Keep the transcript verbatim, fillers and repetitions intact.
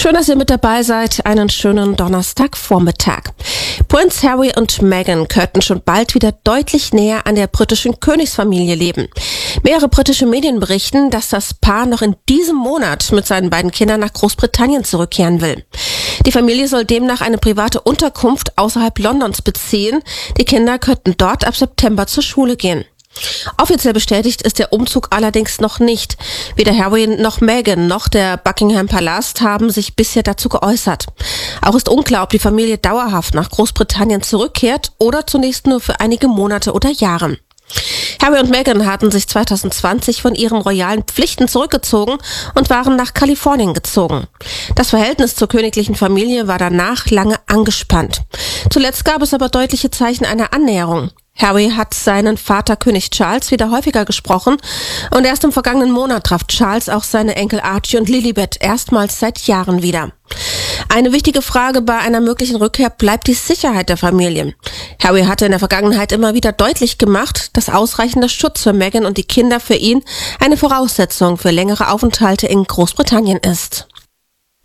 Schön, dass ihr mit dabei seid. Einen schönen Donnerstagvormittag. Prinz Harry und Meghan könnten schon bald wieder deutlich näher an der britischen Königsfamilie leben. Mehrere britische Medien berichten, dass das Paar noch in diesem Monat mit seinen beiden Kindern nach Großbritannien zurückkehren will. Die Familie soll demnach eine private Unterkunft außerhalb Londons beziehen. Die Kinder könnten dort ab September zur Schule gehen. Offiziell bestätigt ist der Umzug allerdings noch nicht. Weder Harry noch Meghan noch der Buckingham Palast haben sich bisher dazu geäußert. Auch ist unklar, ob die Familie dauerhaft nach Großbritannien zurückkehrt oder zunächst nur für einige Monate oder Jahre. Harry und Meghan hatten sich zwanzig zwanzig von ihren royalen Pflichten zurückgezogen und waren nach Kalifornien gezogen. Das Verhältnis zur königlichen Familie war danach lange angespannt. Zuletzt gab es aber deutliche Zeichen einer Annäherung. Harry hat seinen Vater König Charles wieder häufiger gesprochen und erst im vergangenen Monat traf Charles auch seine Enkel Archie und Lilibet erstmals seit Jahren wieder. Eine wichtige Frage bei einer möglichen Rückkehr bleibt die Sicherheit der Familie. Harry hatte in der Vergangenheit immer wieder deutlich gemacht, dass ausreichender Schutz für Meghan und die Kinder für ihn eine Voraussetzung für längere Aufenthalte in Großbritannien ist.